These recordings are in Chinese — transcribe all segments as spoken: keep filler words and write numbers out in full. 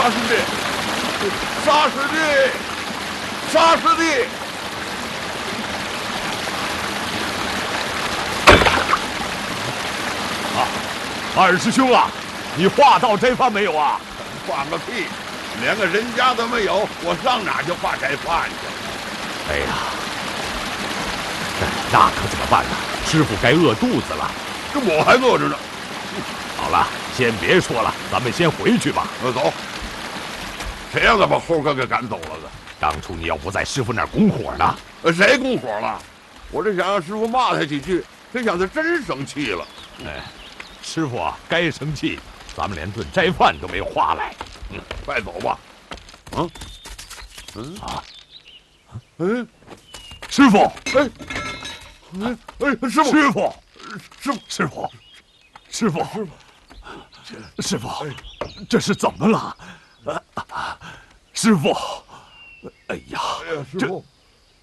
杀师弟，杀师弟，杀师弟！ 啊，二师兄啊，你化道斋饭没有啊？ 化个屁！连个人家都没有，我上哪去化斋饭去？ 哎呀，那可怎么办呢？师傅该饿肚子了。 这我还饿着呢。 好了，先别说了，咱们先回去吧。 那走。谁让他把猴哥给赶走了的？ 当初你要不在师傅那儿拱火呢？ 呃，谁拱火了？我这想让师傅骂他几句，谁想他真生气了。 哎，师傅啊，该生气，咱们连顿斋饭都没有化来。 嗯，快走吧。啊，嗯啊，嗯， 师傅， 哎，哎哎，师傅， 师傅， 师傅， 师傅，师傅， 师傅， 师傅，这是怎么了？啊，师傅，哎呀， 哎呀，师傅，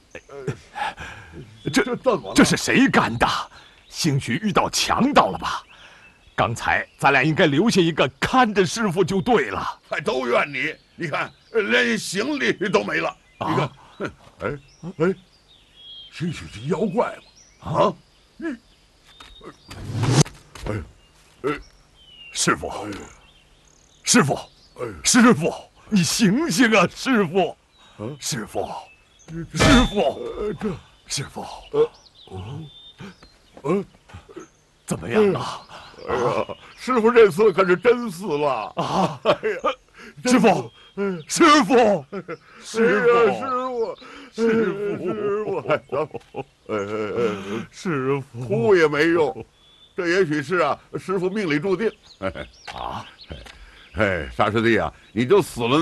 这这怎么了？这是谁干的？兴许遇到强盗了吧？刚才咱俩应该留下一个看着师傅就对了。 还都怨你，你看连行李都没了。你看，哎哎，兴许是妖怪嘛？啊，嗯，哎哎， 师傅，师傅，师傅，你醒醒啊，师傅，师傅，师傅， 这师傅， 呃，呃， 怎么样啊？ 哎呀，师傅这次可是真死了啊！ 哎呀， 师傅，师傅，师傅，师傅，师傅，哎哎哎， 师傅， 哭也没用，这也许是啊，师傅命里注定。 啊， 哎，沙师弟啊，你就死了。